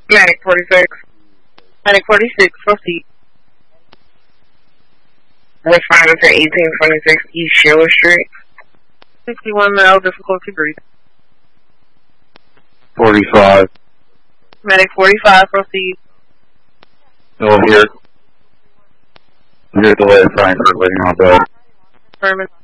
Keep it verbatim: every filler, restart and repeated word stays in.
Medic forty-six. Medic forty-six, proceed. Responding to eighteen twenty-six East Sheila Street. sixty-one male, difficulty breathing. forty-five. Medic forty-five, proceed. Still here. I'm here at the way of Frankfurt, waiting on bed. Affirmative.